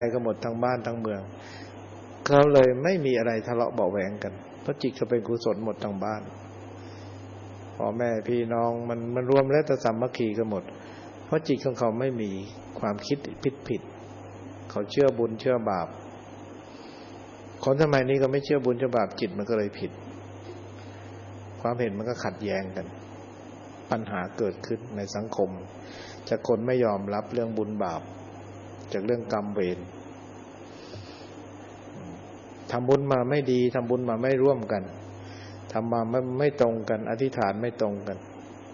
ก็หมดทั้งบ้านทั้งเมืองเขาเลยไม่มีอะไรทะเลาะเบาะแหวงกันเพราะจิตเขาเป็นกุศลหมดทั้งบ้านพ่อแม่พี่น้องมันรวมแล้วแต่สามัคคีกันหมดเพราะจิตของเขาไม่มีความคิดผิดเขาเชื่อบุญเชื่อบาปคนสมัยนี้ก็ไม่เชื่อบุญเชื่อบาปจิตมันก็เลยผิดความเห็นมันก็ขัดแย้งกันปัญหาเกิดขึ้นในสังคมจากคนไม่ยอมรับเรื่องบุญบาปจากเรื่องกรรมเวรทำบุญมาไม่ดีทำบุญมาไม่ร่วมกันทำมาไม่ตรงกันอธิษฐานไม่ตรงกัน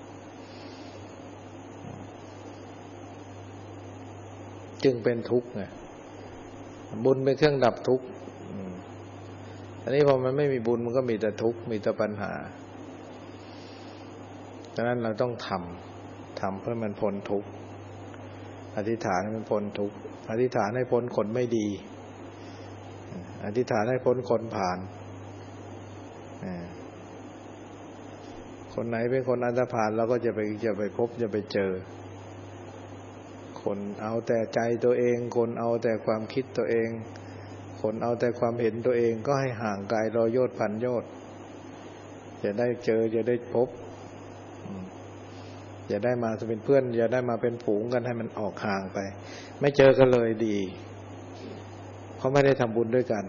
จึงเป็นทุกข์ไงบุญเป็นเครื่องดับทุกข์อันนี้พอมันไม่มีบุญมันก็มีแต่ทุกข์มีแต่ปัญหาฉะนั้นเราต้องทำเพื่อมันพ้นทุกข์อธิษฐานให้มันพ้นทุกข์อธิษฐานให้พ้นคนไม่ดีอธิษฐานให้พ้นคนผ่านคนไหนเป็นคนอันธพาลเราก็จะไปพบจะไปเจอคนเอาแต่ใจตัวเองคนเอาแต่ความคิดตัวเองคนเอาแต่ความเห็นตัวเองก็ให้ห่างไกลรอยโยชน์พันโยชน์จะได้เจอจะได้พบอย่าได้มาเป็นเพื่อนอย่าได้มาเป็นฝูงกันให้มันออกห่างไปไม่เจอกันเลยดีเพราะไม่ได้ทำบุญด้วยกัน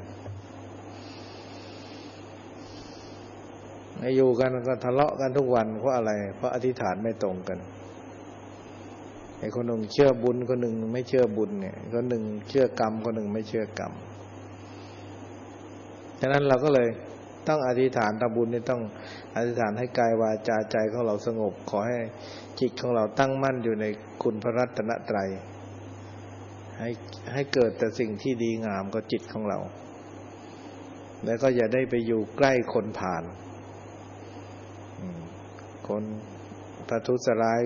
ไม่อยู่กันก็ทะเลาะกันทุกวันเพราะอะไรเพราะอธิษฐานไม่ตรงกันไอ้คนหนึ่งเชื่อบุญคนหนึ่งไม่เชื่อบุญเนี่ยคนหนึ่งเชื่อกรรมคนหนึ่งไม่เชื่อกรรมฉะนั้นเราก็เลยต้องอธิษฐานทำบุญนี่ต้องอธิษฐานให้กายวาจาใจของเราสงบขอให้จิตของเราตั้งมั่นอยู่ในคุณพระรัตนตรัยให้เกิดแต่สิ่งที่ดีงามกับจิตของเราแล้วก็อย่าได้ไปอยู่ใกล้คนผ่านคนประทุษร้าย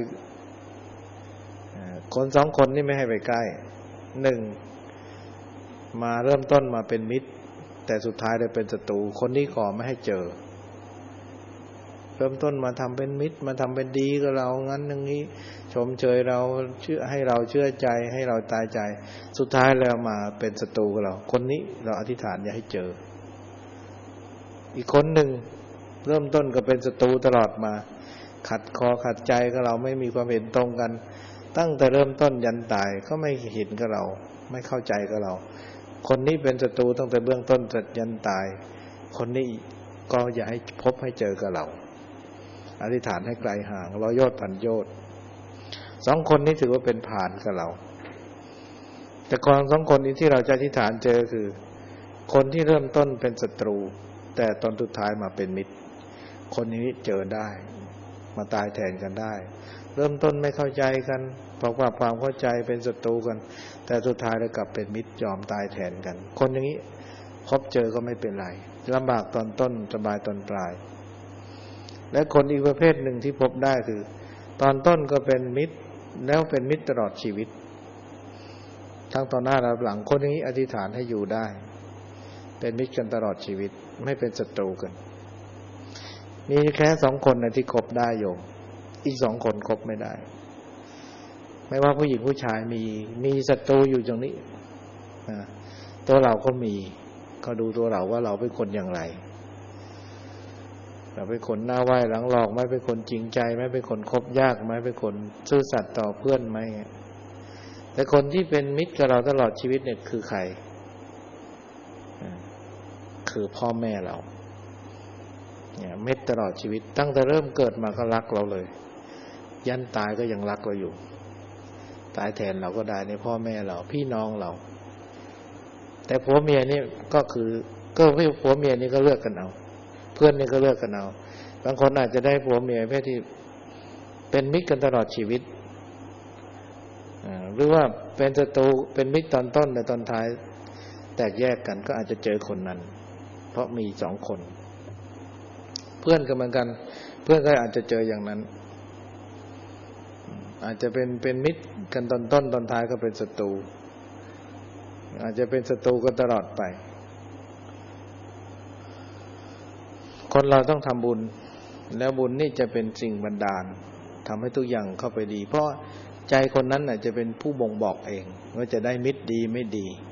คนสองคนนี่ไม่ให้ไปใกล้หนึ่งมาเริ่มต้นมาเป็นมิตรแต่สุดท้ายได้เป็นศัตรูคนนี้ขอไม่ให้เจอเริ่มต้นมาทำเป็นมิตรมาทำเป็นดีกับเรางั้นอย่างนี้ชมเชยเราเชื่อให้เราเชื่อใจให้เราตายใจสุดท้ายแล้วมาเป็นศัตรูกับเราคนนี้เราอธิษฐานอย่าให้เจออีกคนหนึ่งเริ่มต้นก็เป็นศัตรูตลอดมาขัดคอขัดใจกับเราไม่มีความเห็นตรงกันตั้งแต่เริ่มต้นยันตายก็ไม่เห็นกับเราไม่เข้าใจกับเราคนนี้เป็นศัตรูตั้งแต่เบื้องต้นจนยันตายคนนี้ก็อย่าให้พบให้เจอกับเราอธิษฐานให้ไกลห่างร้อยโยชน์พันโยชน์สองคนนี้ถือว่าเป็นผ่านกับเราแต่ก่อนสองคนนี้ที่เราจะอธิษฐานเจอคือคนที่เริ่มต้นเป็นศัตรูแต่ตอนสุดท้ายมาเป็นมิตรคนนี้เจอได้มาตายแทนกันได้เริ่มต้นไม่เข้าใจกันเพราะความเข้าใจเป็นศัตรูกันแต่สุดท้ายแล้วกลับเป็นมิตรยอมตายแทนกันคนอย่างนี้พบเจอก็ไม่เป็นไรลำบากตอนต้นสบายตอนปลายและคนอีกประเภทหนึ่งที่พบได้คือตอนต้นก็เป็นมิตรแล้วเป็นมิตรตลอดชีวิตทั้งตอนหน้าและหลังคนอย่างนี้อธิษฐานให้อยู่ได้เป็นมิตรกันตลอดชีวิตไม่เป็นศัตรูกันมีแค่สองคนนะที่คบได้โยมอีกสองคนคบไม่ได้ไม่ว่าผู้หญิงผู้ชายมีศัตรูอยู่ตรงนี้ตัวเราก็มีก็ดูตัวเราว่าเราเป็นคนอย่างไรเราเป็นคนหน้าไหว้หลังหลอกไหมเป็นคนจริงใจไหมเป็นคนคบยากไหมเป็นคนซื่อสัตย์ต่อเพื่อนไหมแต่คนที่เป็นมิตรกับเราตลอดชีวิตเนี่ยคือใครคือพ่อแม่เราเนี่ยมิตรตลอดชีวิตตั้งแต่เริ่มเกิดมาก็รักเราเลยยันตายก็ยังรักเราอยู่ตายแทนเราก็ได้ในพ่อแม่เราพี่น้องเราแต่ผัวเมียนี่ก็คือก็ผัวเมียนี่ก็เลือกกันเอาเพื่อนนี่ก็เลือกกันเอาบางคนอาจจะได้ผัวเมียเพศที่เป็นมิตรกันตลอดชีวิตหรือว่าเป็นศัตรูเป็นมิตรตอนต้นแต่ตอนท้ายแตกแยกกันก็อาจจะเจอคนนั้นเพราะมีสองคนเพื่อนก็เหมือนกันเพื่อนก็อาจจะเจออย่างนั้นอาจจะเป็นมิตรกันตอนต้นตอนท้ายก็เป็นศัตรูอาจจะเป็นศัตรูกันตลอดไปคนเราต้องทำบุญแล้วบุญนี่จะเป็นสิ่งบันดาลทำให้ทุกอย่างเข้าไปดีเพราะใจคนนั้นน่ะจะเป็นผู้บ่งบอกเองว่าจะได้มิตรดีไม่ดี